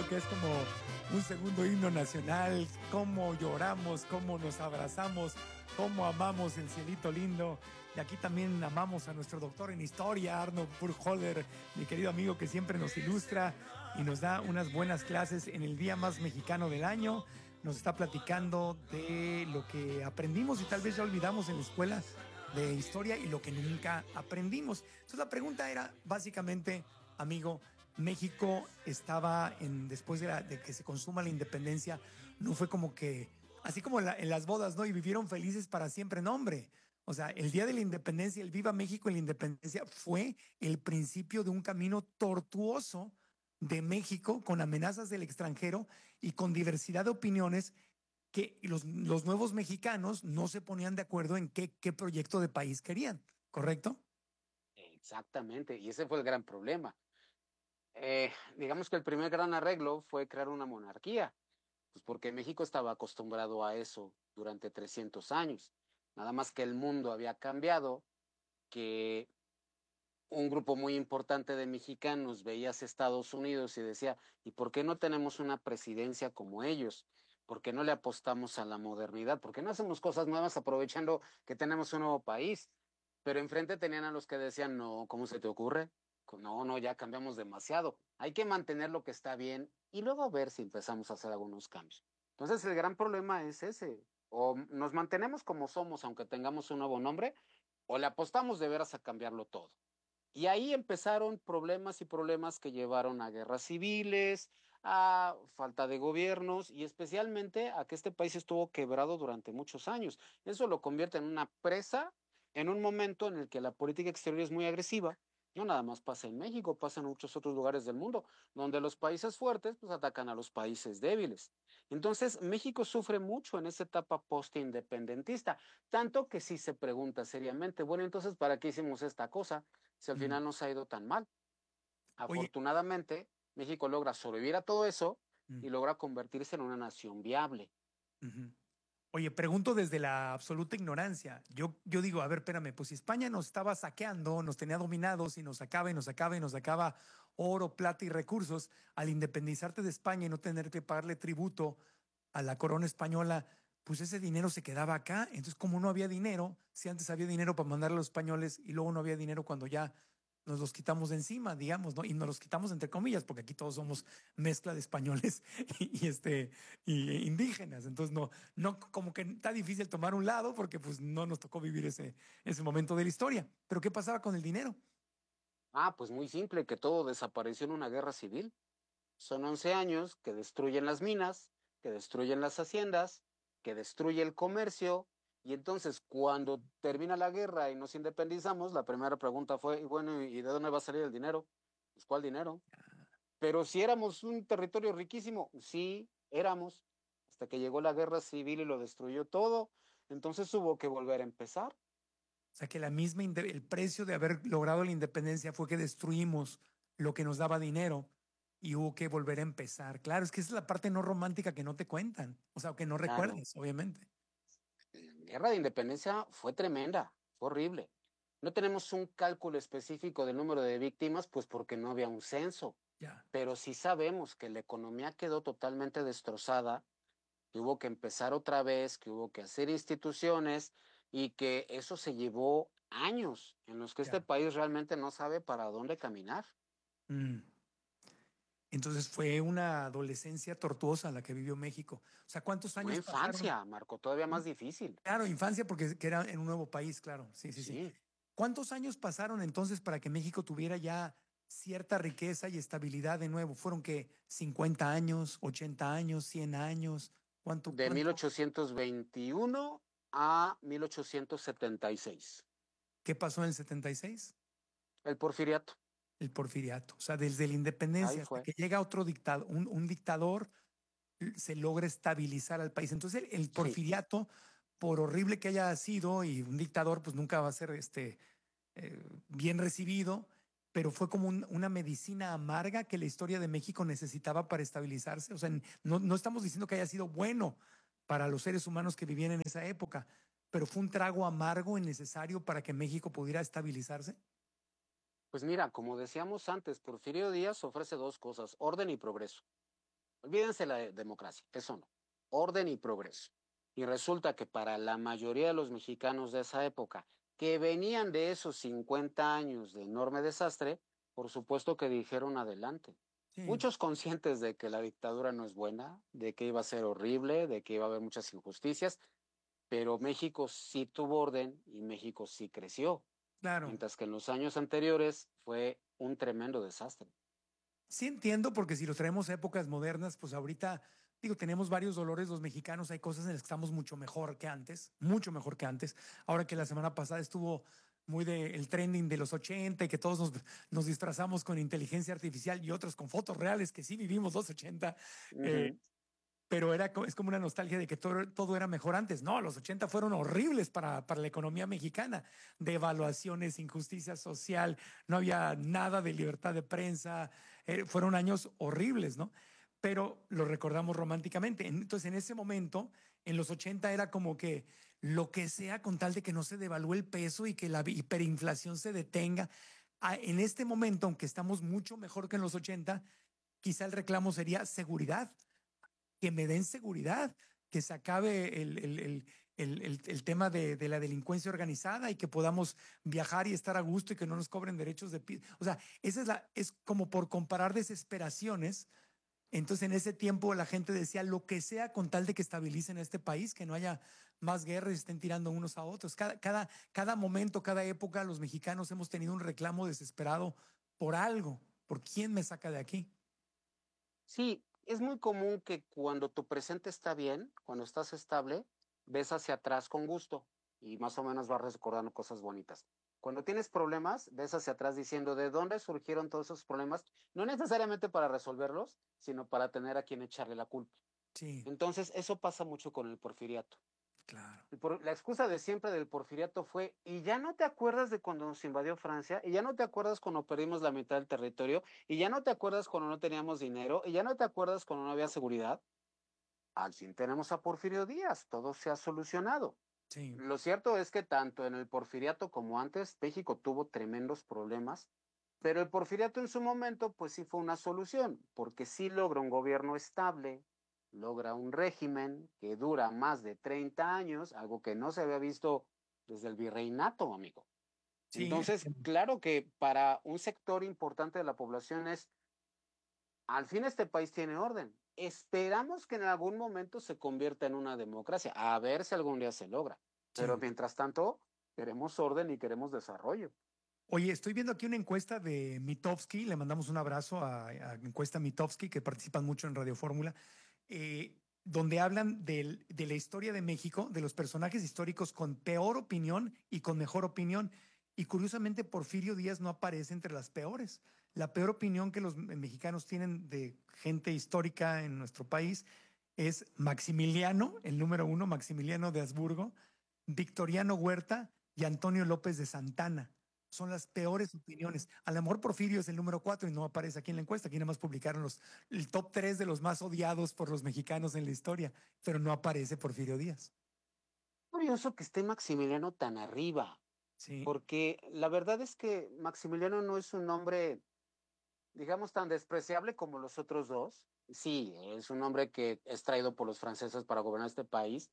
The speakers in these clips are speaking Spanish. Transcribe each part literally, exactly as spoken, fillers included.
que es como un segundo himno nacional, cómo lloramos, cómo nos abrazamos, cómo amamos el cielito lindo. Y aquí también amamos a nuestro doctor en historia, Arno Burkholder, mi querido amigo que siempre nos ilustra y nos da unas buenas clases en el día más mexicano del año. Nos está platicando de lo que aprendimos y tal vez ya olvidamos en la escuela de historia y lo que nunca aprendimos. Entonces la pregunta era básicamente, amigo, México estaba en, después de, la, de que se consuma la independencia, no fue como que, así como en, la, en las bodas, ¿no? Y vivieron felices para siempre, no, hombre. O sea, el día de la independencia, el Viva México en la independencia fue el principio de un camino tortuoso de México con amenazas del extranjero y con diversidad de opiniones que los, los nuevos mexicanos no se ponían de acuerdo en qué, qué proyecto de país querían, ¿correcto? Exactamente, y ese fue el gran problema. Eh, digamos que el primer gran arreglo fue crear una monarquía, pues porque México estaba acostumbrado a eso durante trescientos años. Nada más que el mundo había cambiado, que un grupo muy importante de mexicanos veía a Estados Unidos y decía, ¿y por qué no tenemos una presidencia como ellos? ¿Por qué no le apostamos a la modernidad? ¿Por qué no hacemos cosas nuevas aprovechando que tenemos un nuevo país? Pero enfrente tenían a los que decían, no, ¿cómo se te ocurre? No, no, ya cambiamos demasiado. Hay que mantener lo que está bien y luego ver si empezamos a hacer algunos cambios. Entonces el gran problema es ese. O nos mantenemos como somos, aunque tengamos un nuevo nombre, o le apostamos de veras a cambiarlo todo. Y ahí empezaron problemas y problemas que llevaron a guerras civiles, a falta de gobiernos y especialmente a que este país estuvo quebrado durante muchos años. Eso lo convierte en una presa en un momento en el que la política exterior es muy agresiva. No nada más pasa en México, pasa en muchos otros lugares del mundo, donde los países fuertes pues atacan a los países débiles. Entonces, México sufre mucho en esa etapa post-independentista, tanto que si se pregunta seriamente, bueno, entonces, ¿para qué hicimos esta cosa? Si al Mm. final nos ha ido tan mal. Oye, Afortunadamente, México logra sobrevivir a todo eso mm, y logra convertirse en una nación viable. ujú. Oye, pregunto desde la absoluta ignorancia. Yo, yo digo, a ver, espérame, pues si España nos estaba saqueando, nos tenía dominados y nos sacaba y nos sacaba y nos sacaba oro, plata y recursos, al independizarte de España y no tener que pagarle tributo a la corona española, pues ese dinero se quedaba acá. Entonces, como no había dinero, si antes había dinero para mandarle a los españoles y luego no había dinero cuando ya nos los quitamos de encima, digamos, ¿no? Y nos los quitamos entre comillas, porque aquí todos somos mezcla de españoles y, y este y indígenas. Entonces, no, no, como que está difícil tomar un lado porque pues no nos tocó vivir ese, ese momento de la historia. Pero ¿qué pasaba con el dinero? Ah, pues muy simple, que todo desapareció en una guerra civil. Son once años que destruyen las minas, que destruyen las haciendas, que destruye el comercio. Y entonces, cuando termina la guerra y nos independizamos, la primera pregunta fue, y bueno, ¿y de dónde va a salir el dinero? Pues, ¿cuál dinero? Pero si éramos un territorio riquísimo, sí, éramos, hasta que llegó la guerra civil y lo destruyó todo. Entonces hubo que volver a empezar. O sea, que la misma, inde- el precio de haber logrado la independencia fue que destruimos lo que nos daba dinero y hubo que volver a empezar. Claro, es que esa es la parte no romántica que no te cuentan, o sea, que no Claro, recuerdas, obviamente. la guerra de independencia fue tremenda, fue horrible. No tenemos un cálculo específico del número de víctimas, pues porque no había un censo, Ya, pero sí sabemos que la economía quedó totalmente destrozada, que hubo que empezar otra vez, que hubo que hacer instituciones y que eso se llevó años en los que este ya. país realmente no sabe para dónde caminar. Mm. Entonces fue una adolescencia tortuosa la que vivió México. O sea, ¿cuántos Una años pasaron? infancia, Marco, todavía más difícil. Claro, infancia porque que era en un nuevo país, claro. Sí, sí, sí. Sí. ¿Cuántos años pasaron entonces para que México tuviera ya cierta riqueza y estabilidad de nuevo? ¿Fueron que cincuenta años, ochenta años, cien años? ¿Cuánto, De mil cuánto? ochocientos veintiuno a mil ochocientos setenta y seis. ¿Qué pasó en el setenta y seis? El porfiriato. El porfiriato. O sea, desde la Ahí independencia hasta fue. que llega otro dictador, un, un dictador, se logra estabilizar al país. Entonces, el, el Sí. porfiriato, por horrible que haya sido, y un dictador, pues nunca va a ser este eh, bien recibido, pero fue como un- una medicina amarga que la historia de México necesitaba para estabilizarse. O sea, no, no estamos diciendo que haya sido bueno para los seres humanos que vivían en esa época, pero fue un trago amargo y necesario para que México pudiera estabilizarse. Pues mira, como decíamos antes, Porfirio Díaz ofrece dos cosas, orden y progreso. Olvídense la de- democracia, eso no. Orden y progreso. Y resulta que para la mayoría de los mexicanos de esa época, que venían de esos cincuenta años de enorme desastre, por supuesto que dijeron adelante. Sí, Muchos conscientes de que la dictadura no es buena, de que iba a ser horrible, de que iba a haber muchas injusticias, pero México sí tuvo orden y México sí creció, claro. mientras que en los años anteriores fue un tremendo desastre. Sí entiendo, porque si lo traemos a épocas modernas, pues ahorita, digo, tenemos varios dolores los mexicanos, hay cosas en las que estamos mucho mejor que antes, mucho mejor que antes. Ahora que la semana pasada estuvo muy de el trending de los ochenta y que todos nos, nos disfrazamos con inteligencia artificial y otros con fotos reales que sí vivimos los ochenta, eh, Ujú. pero era, co- es como una nostalgia de que todo, todo era mejor antes. No, los ochenta fueron horribles para, para la economía mexicana, devaluaciones, injusticia social, no había nada de libertad de prensa, eh, fueron años horribles, ¿no? Pero lo recordamos románticamente. Entonces, en ese momento, en los ochenta era como que lo que sea con tal de que no se devalúe el peso y que la hiperinflación se detenga. Ah, en este momento, aunque estamos mucho mejor que en los ochenta, quizá el reclamo sería seguridad, que me den seguridad, que se acabe el, el, el, el, el, el tema de, de, la delincuencia organizada y que podamos viajar y estar a gusto y que no nos cobren derechos de piso. O sea, esa es, la, es como por comparar desesperaciones. Entonces, en ese tiempo la gente decía lo que sea con tal de que estabilicen este país, que no haya más guerras y estén tirando unos a otros. Cada, cada, cada momento, cada época, los mexicanos hemos tenido un reclamo desesperado por algo, por quién me saca de aquí. Sí, es muy común que cuando tu presente está bien, cuando estás estable, ves hacia atrás con gusto y más o menos vas recordando cosas bonitas. Cuando tienes problemas, ves hacia atrás diciendo de dónde surgieron todos esos problemas, no necesariamente para resolverlos, sino para tener a quien echarle la culpa. Sí, Entonces, eso pasa mucho con el porfiriato. claro. El por- la excusa de siempre del porfiriato fue, ¿y ya no te acuerdas de cuando nos invadió Francia? ¿Y ya no te acuerdas cuando perdimos la mitad del territorio? ¿Y ya no te acuerdas cuando no teníamos dinero? ¿Y ya no te acuerdas cuando no había seguridad? Al fin tenemos a Porfirio Díaz, todo se ha solucionado. Sí, Lo cierto es que tanto en el porfiriato como antes, México tuvo tremendos problemas, pero el porfiriato en su momento, pues sí fue una solución, porque sí logra un gobierno estable, logra un régimen que dura más de treinta años, algo que no se había visto desde el virreinato, amigo. sí, Entonces, claro que para un sector importante de la población es, al fin este país tiene orden. Esperamos que en algún momento se convierta en una democracia, a ver si algún día se logra. Pero sí. mientras tanto, queremos orden y queremos desarrollo. Oye, estoy viendo aquí una encuesta de Mitofsky, le mandamos un abrazo a, a encuesta Mitofsky, que participan mucho en Radio Fórmula, eh, donde hablan del- de la historia de México, de los personajes históricos con peor opinión y con mejor opinión. Y curiosamente, Porfirio Díaz no aparece entre las peores. La peor opinión que los mexicanos tienen de gente histórica en nuestro país es Maximiliano, el número uno, Maximiliano de Habsburgo, Victoriano Huerta y Antonio López de Santana. Son las peores opiniones. A lo mejor Porfirio es el número cuatro y no aparece aquí en la encuesta. Aquí nada más publicaron los, el top tres de los más odiados por los mexicanos en la historia, pero no aparece Porfirio Díaz. Curioso que esté Maximiliano tan arriba, Sí, porque la verdad es que Maximiliano no es un hombre, digamos, tan despreciable como los otros dos. Sí, es un hombre que es traído por los franceses para gobernar este país,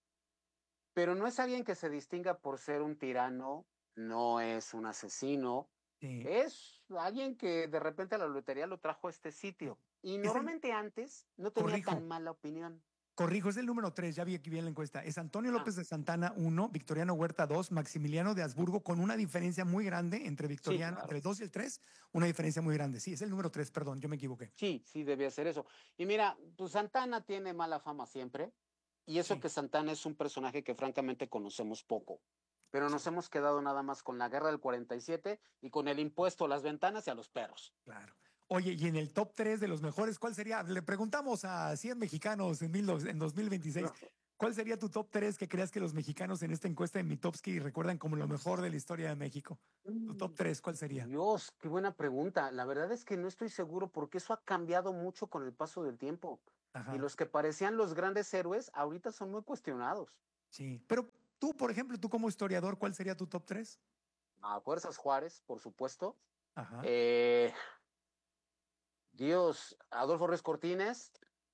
pero no es alguien que se distinga por ser un tirano, no es un asesino, sí. es alguien que de repente la lotería lo trajo a este sitio. Y Es el, normalmente antes no tenía tan corrijo, mala opinión. corrijo, es el número tres. Ya vi aquí bien la encuesta. Es Antonio Ah, López de Santana uno, Victoriano Huerta dos, Maximiliano de Habsburgo, con una diferencia muy grande entre sí, Victoriano, entre claro. el dos y el tres, una diferencia muy grande. Sí, es el número tres, perdón, yo me equivoqué. Sí, sí, debía ser eso. Y mira, pues Santana tiene mala fama siempre, y eso Sí, que Santana es un personaje que francamente conocemos poco, pero sí, nos hemos quedado nada más con la guerra del cuarenta y siete y con el impuesto a las ventanas y a los perros. claro. Oye, y en el top tres de los mejores, ¿cuál sería? Le preguntamos a cien mexicanos en, mil, en dos mil veintiséis, ¿cuál sería tu top tres que creas que los mexicanos en esta encuesta de Mitofsky recuerdan como lo mejor de la historia de México? Tu top Mm, tres, ¿cuál sería? Dios, qué buena pregunta. La verdad es que no estoy seguro porque eso ha cambiado mucho con el paso del tiempo. Y Ajá, los que parecían los grandes héroes ahorita son muy cuestionados. sí. Pero tú, por ejemplo, tú como historiador, ¿cuál sería tu top tres? A Fuerzas Juárez, por supuesto. Ajá, Eh, Dios, Adolfo Ruiz Cortines.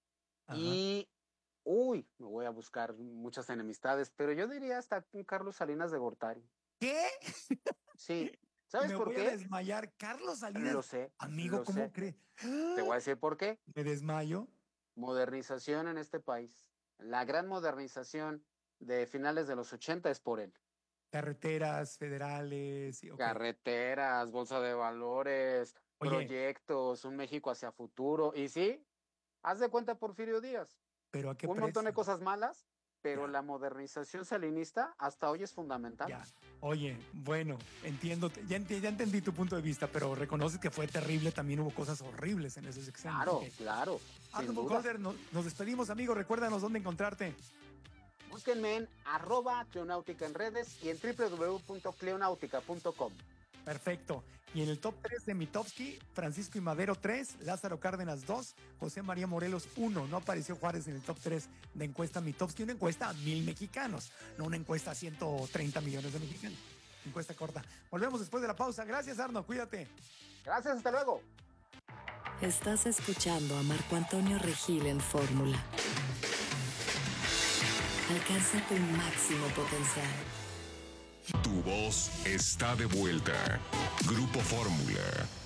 Ajá. Y, uy, me voy a buscar muchas enemistades, pero yo diría hasta un Carlos Salinas de Gortari. ¿Qué? Sí, ¿sabes Me por voy a qué? desmayar. Carlos Salinas, Lo sé, amigo, lo ¿cómo sé. cree? Te voy a decir por qué. Me desmayo. Modernización en este país. La gran modernización de finales de los ochenta es por él. Carreteras federales. y- ok. Carreteras, bolsa de valores, Oye, proyectos, un México hacia futuro. Y sí, haz de cuenta Porfirio Díaz. pero ¿a qué Un montón de precio? cosas malas, pero Ya, la modernización salinista hasta hoy es fundamental. ya. Oye, bueno, entiendo, ya, enti- ya entendí tu punto de vista, pero reconoces que fue terrible, también hubo cosas horribles en ese sexenio. Claro, Ok. claro, Arno sin duda. Burkholder, no- nos despedimos, amigo. Recuérdanos dónde encontrarte. Búsquenme en arroba Cleonáutica en redes y en w w w punto cleonáutica punto com. Perfecto. Y en el top tres de Mitofsky, Francisco y Madero tres, Lázaro Cárdenas dos, José María Morelos uno. No apareció Juárez en el top tres de encuesta Mitofsky, una encuesta a mil mexicanos, no una encuesta a ciento treinta millones de mexicanos. Encuesta corta. Volvemos después de la pausa. Gracias, Arno. Cuídate. Gracias, hasta luego. Estás escuchando a Marco Antonio Regil en Fórmula. Alcanza tu máximo potencial. Tu voz está de vuelta. Grupo Fórmula.